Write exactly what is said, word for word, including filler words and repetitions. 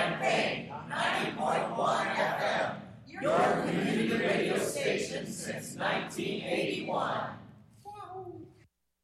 Champaign, ninety point one F M, your community radio station since nineteen eighty-one.